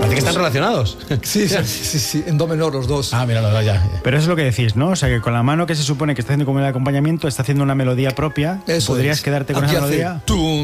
Parece que están relacionados. Sí, en do menor los dos. Ah, mira, ya. Pero eso es lo que decís, ¿no? O sea, que con la mano que se supone que está haciendo como el acompañamiento, está haciendo una melodía propia. Eso ¿Podrías quedarte con esa melodía?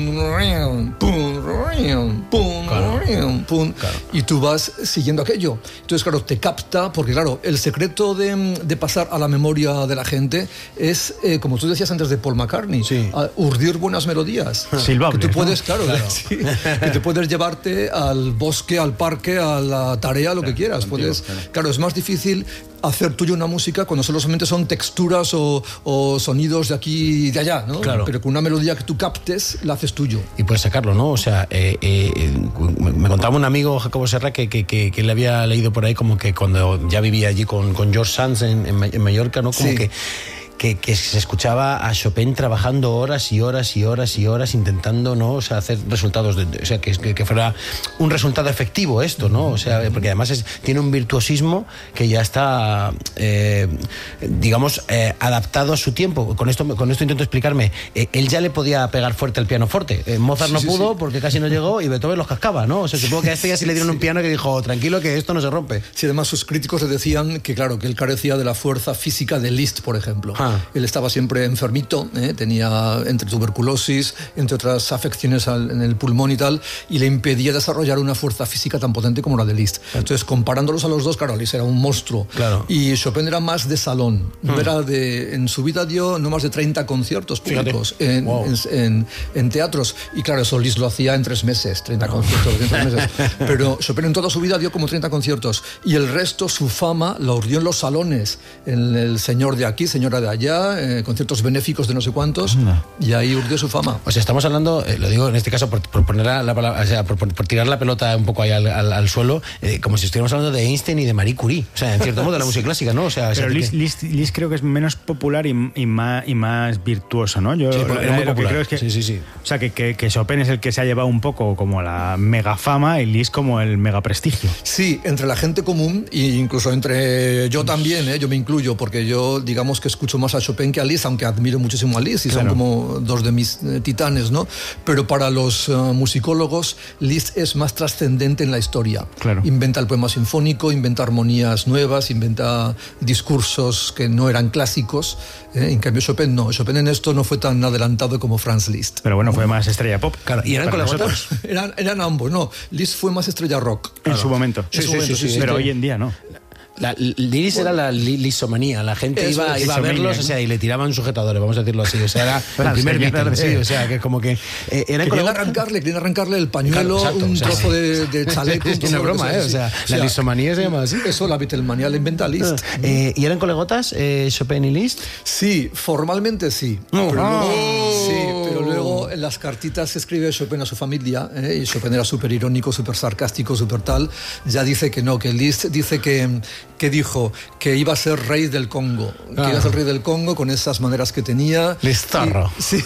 Y tú vas siguiendo aquello. Entonces, claro, te capta, porque claro, el secreto de pasar a la memoria de la gente es, como tú decías antes de Paul McCartney, urdir buenas melodías. Silbables, que tú puedes, ¿no? claro. Sí, que te puedes llevarte al bosque, al parque, a la tarea, lo que quieras. Puedes, claro, es más difícil hacer tuyo una música cuando solamente son texturas o sonidos de aquí y de allá, ¿no? Claro. Pero con una melodía que tú captes, la haces tuyo. Y puedes sacarlo, ¿no? O sea, me contaba un amigo, Jacobo Serra, que le había leído por ahí como que cuando ya vivía allí con George Sands en Mallorca, ¿no? Como que se escuchaba a Chopin trabajando horas y horas y horas y horas intentando, ¿no? O sea, hacer resultados, o sea, que fuera un resultado efectivo esto, ¿no? O sea, porque además tiene un virtuosismo que ya está, digamos, adaptado a su tiempo. Con esto intento explicarme. Él ya le podía pegar fuerte al pianoforte. Mozart no pudo porque casi no llegó y Beethoven los cascaba, ¿no? O sea, supongo que a este ya sí le dieron un piano que dijo, tranquilo que esto no se rompe. Sí, además sus críticos le decían que, claro, que él carecía de la fuerza física de Liszt, por ejemplo. Él estaba siempre enfermito, tenía entre tuberculosis, entre otras afecciones en el pulmón y tal, y le impedía desarrollar una fuerza física tan potente como la de Liszt. Entonces, comparándolos a los dos, claro, Liszt era un monstruo. Claro. Y Chopin era más de salón. En su vida dio no más de 30 conciertos públicos en teatros. Y claro, eso Liszt lo hacía en 3 meses, 30 conciertos en 3 meses. Pero Chopin en toda su vida dio como 30 conciertos. Y el resto, su fama, la urdió en los salones. En el señor de aquí, señora de allá, conciertos benéficos de no sé cuántos, y ahí urdió su fama. O sea, estamos hablando, lo digo en este caso por poner la palabra, o sea, por tirar la pelota un poco ahí al suelo, como si estuviéramos hablando de Einstein y de Marie Curie, o sea, en cierto modo de la música clásica, ¿no? O sea, pero Liszt creo que es menos popular y más virtuoso, ¿no? Yo era muy popular. Creo es que, sí. O sea, que Chopin es el que se ha llevado un poco como la mega fama y Liszt como el mega prestigio. Sí, entre la gente común e incluso entre yo también, yo me incluyo, porque yo digamos que escucho más a Chopin que a Liszt, aunque admiro muchísimo a Liszt y son como dos de mis titanes, ¿no? Pero para los musicólogos, Liszt es más trascendente en la historia. Claro. Inventa el poema sinfónico, inventa armonías nuevas, inventa discursos que no eran clásicos. En cambio, Chopin no. Chopin en esto no fue tan adelantado como Franz Liszt. Pero bueno, fue más estrella pop. Claro. ¿Y eran colegotas? Eran ambos, no. Liszt fue más estrella rock. En su momento. Sí, pero hoy en día no. Liszt era la lisomanía, la gente iba a verlos, o sea, y le tiraban sujetadores, vamos a decirlo así, o sea, era el primer Beatle, sí, o sea, que como que querían arrancarle el pañuelo, un trozo de chaleco. Es una broma, o sea, la lisomanía se llama así. Eso, la Beatlemanía la inventa Liszt. ¿Y eran colegotas, Chopin y Liszt? Sí, formalmente sí. Pero luego en las cartitas escribe Chopin a su familia, y Chopin era súper irónico, súper sarcástico, súper tal, ya dice que no, que Liszt dice que dijo que iba a ser rey del Congo, que iba a ser rey del Congo con esas maneras que tenía. Listarro. Sí.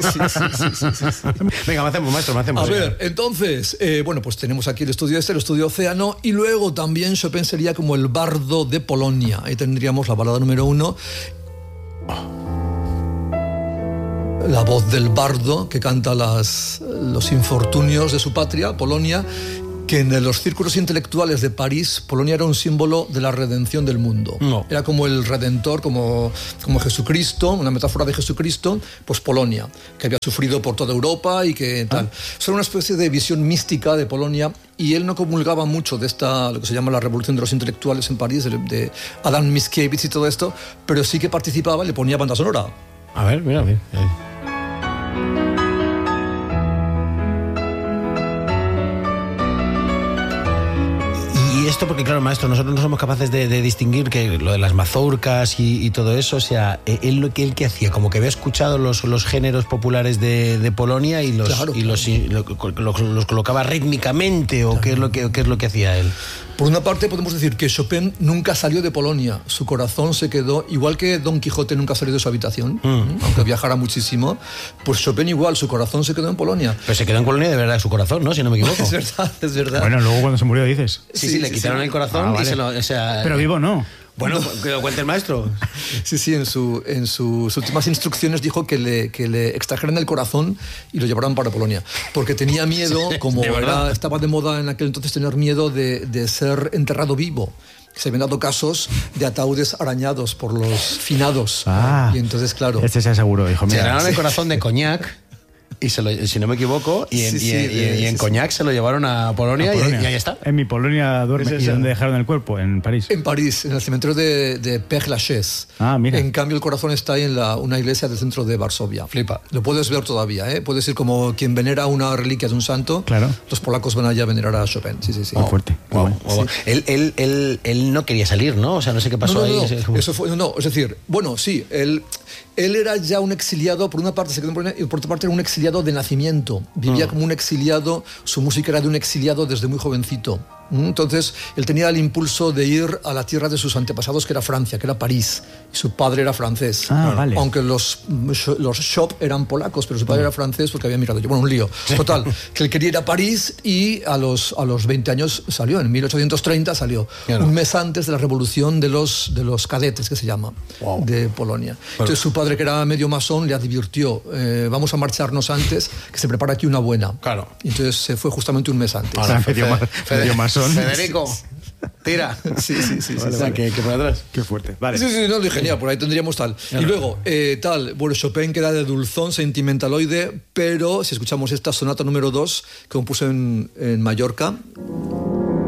Venga, maestro. A ver, entonces, pues tenemos aquí el estudio el estudio Océano, y luego también Chopin sería como el bardo de Polonia. Ahí tendríamos la balada número 1. La voz del bardo que canta los infortunios de su patria, Polonia, que en los círculos intelectuales de París, Polonia era un símbolo de la redención del mundo. No. Era como el redentor, como Jesucristo, una metáfora de Jesucristo, pues Polonia, que había sufrido por toda Europa y que tal. Era una especie de visión mística de Polonia, y él no comulgaba mucho de lo que se llama la revolución de los intelectuales en París, de Adam Mickiewicz y todo esto, pero sí que participaba y le ponía banda sonora. A ver, mira. Y esto porque, claro, maestro, nosotros no somos capaces de distinguir que lo de las mazurcas y todo eso, o sea, él que hacía, como que había escuchado los géneros populares de Polonia y los colocaba rítmicamente, o qué es lo que hacía él. Por una parte podemos decir que Chopin nunca salió de Polonia, su corazón se quedó, igual que Don Quijote nunca salió de su habitación, aunque viajara muchísimo, pues Chopin igual, su corazón se quedó en Polonia. Pero se quedó en Polonia de verdad su corazón, ¿no? Si no me equivoco. Es verdad. Bueno, luego cuando se murió dices. Sí, le quitaron el corazón y vale. se lo... O sea, pero vivo no. Bueno, que lo cuente el maestro. Sí, en sus últimas instrucciones dijo que le extrajeran el corazón y lo llevaran para Polonia. Porque tenía miedo, como estaba de moda en aquel entonces tener miedo de ser enterrado vivo. Se habían dado casos de ataúdes arañados por los finados. Y entonces, claro... Este se aseguró, hijo mío. Se ganaron el corazón de coñac, y si no me equivoco, y en coñac se lo llevaron a Polonia, y ahí está. En mi Polonia duerme. ¿Y dónde dejaron el cuerpo? ¿En París? En París, en el cementerio de Père-Lachaise. Mira. En cambio, el corazón está ahí en una iglesia del centro de Varsovia. Flipa. Lo puedes ver todavía, ¿eh? Puedes ir como quien venera una reliquia de un santo. Claro. Los polacos van allá a venerar a Chopin. Sí. Muy fuerte. Wow. Él no quería salir, ¿no? O sea, no sé qué pasó ahí. Eso fue, es decir, bueno, sí, él era ya un exiliado, por una parte se quedó en Polonia, y por otra parte era un exiliado de nacimiento. Vivía como un exiliado, su música era de un exiliado desde muy jovencito. Entonces, él tenía el impulso de ir a la tierra de sus antepasados, que era Francia, que era París. Y su padre era francés. Vale. Aunque los Chop eran polacos, pero su padre era francés porque había migrado. Bueno, un lío. Total, que él quería ir a París y a los 20 años salió. En 1830 salió. Claro. Un mes antes de la revolución de los cadetes, que se llama, de Polonia. Entonces, su padre, que era medio masón, le advirtió, vamos a marcharnos antes, que se prepara aquí una buena. Claro. Y entonces se fue justamente un mes antes. Medio masón. Federico, tira. Sí. Vale. Que por atrás. Qué fuerte. Vale. Sí, no, genial, por ahí tendríamos tal. Claro. Y luego, bueno, Chopin queda de dulzón, sentimentaloide, pero si escuchamos esta sonata número 2, que compuso en Mallorca,